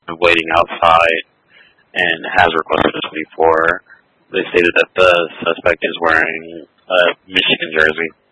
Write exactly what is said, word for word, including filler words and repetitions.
waiting outside and has requested a twenty-four. They stated that the suspect is wearing a Michigan jersey.